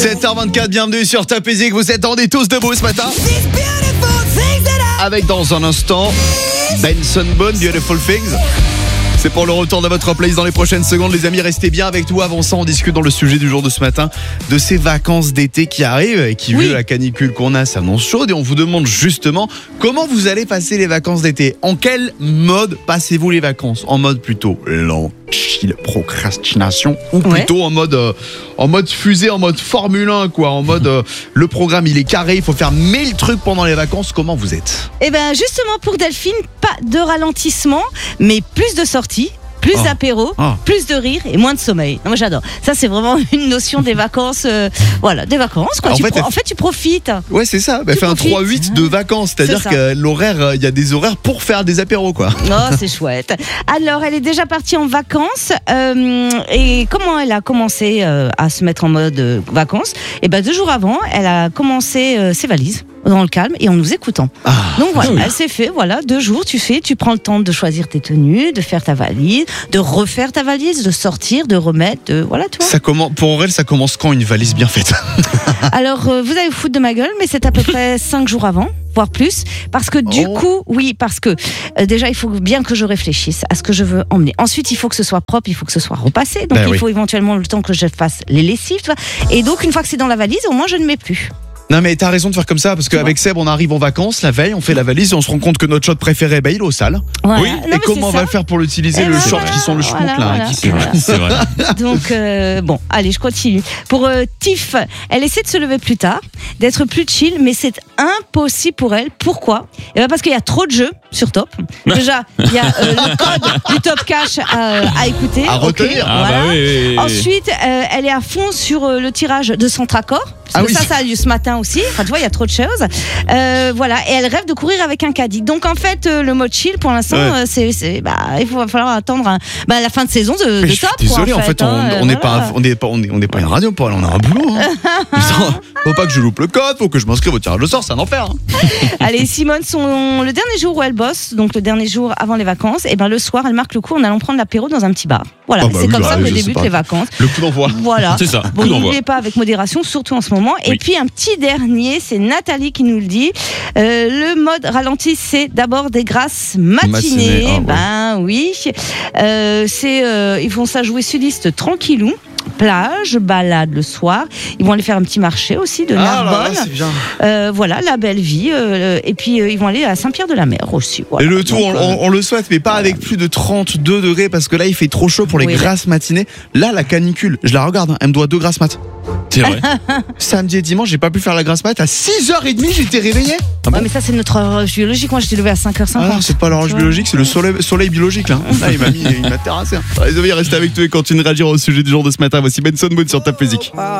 7h24, bienvenue sur Top Music. Vous attendez tous debout ce matin. Avec dans un instant Benson Boone, Beautiful Things. C'est pour le retour de votre place dans les prochaines secondes. Les amis, restez bien avec nous. Avant ça, on discute dans le sujet du jour de ce matin de ces vacances d'été qui arrivent et qui, vu la canicule qu'on a, s'annonce chaude. Et on vous demande justement comment vous allez passer les vacances d'été. En quel mode passez-vous les vacances? En mode plutôt lent, chill, procrastination, ou plutôt en mode fusée, en mode Formule 1, quoi. En mode le programme il est carré, il faut faire 1000 trucs pendant les vacances. Comment vous êtes? Eh bien justement pour Delphine, pas de ralentissement, mais plus de sorties. Plus d'apéro, plus de rire et moins de sommeil. Non, moi j'adore. Ça c'est vraiment une notion des vacances. Voilà, des vacances quoi. En fait tu profites. Ouais c'est ça. Fait un 3-8 de vacances, c'est-à-dire que l'horaire, il y a des horaires pour faire des apéros quoi. Oh c'est chouette. Alors elle est déjà partie en vacances et comment elle a commencé à se mettre en mode vacances? Et ben 2 jours avant, elle a commencé ses valises. Dans le calme et en nous écoutant. Donc voilà, elle s'est fait, 2 jours, tu prends le temps de choisir tes tenues, de faire ta valise, de refaire ta valise, de sortir, de remettre, voilà, tu vois. Pour Aurel, ça commence quand une valise bien faite? Alors, vous allez vous foutre de ma gueule, mais c'est à peu près 5 jours avant, voire plus, parce que du coup, déjà, il faut bien que je réfléchisse à ce que je veux emmener. Ensuite, il faut que ce soit propre, il faut que ce soit repassé, donc il faut éventuellement le temps que je fasse les lessives, tu vois. Et donc, une fois que c'est dans la valise, au moins, je ne mets plus. Non mais t'as raison de faire comme ça parce qu'avec Seb on arrive en vacances la veille, on fait la valise et on se rend compte que notre short préféré il est au sale. Oui. Et comment on va faire pour l'utiliser le short qui sent le schnouk là C'est vrai. Donc allez je continue. Pour Tiff, elle essaie de se lever plus tard, d'être plus chill, mais c'est impossible pour elle. Pourquoi? Parce qu'il y a trop de jeux sur Top. Déjà il y a le code du Top Cash à éciter, à retenir. Oui. Ensuite elle est à fond sur le tirage de Centracor. Parce que ça a lieu ce matin aussi. Enfin, tu vois, il y a trop de choses. Et elle rêve de courir avec un caddie. Donc, en fait, le mode chill, pour l'instant, il va falloir attendre la fin de saison de Top. Désolé, en fait, on n'est pas une radio, Paul. On a un boulot. Faut pas que je loupe le code, faut que je m'inscrive au tirage au sort, c'est un enfer. Allez, Simone, le dernier jour où elle bosse, donc le dernier jour avant les vacances, le soir, elle marque le coup en allant prendre l'apéro dans un petit bar. Voilà, c'est comme ça que débutent les vacances. Le coup d'envoi. Voilà. C'est ça. Bon, n'oubliez pas avec modération, surtout en ce moment. Et puis un petit dernier, c'est Nathalie qui nous le dit. Le mode ralenti, c'est d'abord des grasses matinées. Ils vont ça jouer sudiste tranquillou. Plage, balade le soir. Ils vont aller faire un petit marché aussi de Narbonne. La belle vie. Et puis ils vont aller à Saint-Pierre-de-la-Mer aussi. Voilà. Et le tout, on le souhaite, mais pas avec plus de 32 degrés parce que là il fait trop chaud pour les grasses matinées. Là la canicule, je la regarde, elle me doit 2 grasses mat. C'est vrai. Samedi et dimanche, j'ai pas pu faire la grasse mat. À 6h30, j'étais réveillé. Mais ça, c'est notre horloge biologique. Moi, j'étais levé à 5h50. C'est pas l'horloge biologique, c'est le soleil biologique. Là, il m'a terrassé. Les amis, restez avec toi et continuez de réagir au sujet du jour de ce matin. Voici Benson Boone sur Top Music.